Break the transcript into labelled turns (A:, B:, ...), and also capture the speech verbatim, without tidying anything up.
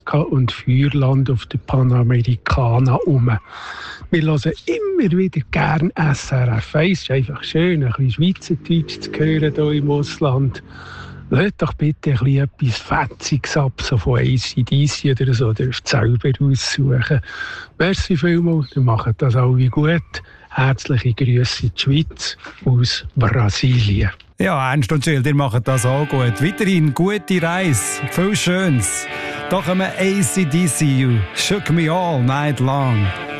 A: und Feuerland auf der Panamericana rum. Wir hören immer wieder gerne S R F eins. Es ist einfach schön, ein bisschen Schweizerdeutsch zu hören hier im Ausland. Lasst doch bitte ein bisschen etwas Fetziges ab, so von A C D C oder so, oder selber aussuchen. Merci vielmals, ihr macht das alle gut. Herzliche Grüße in die Schweiz aus Brasilien.
B: Ja, Ernst und Jill, ihr macht das auch gut. Weiterhin gute Reise, viel Schönes. Doch einmal A C D C, You Shook Me All Night Long.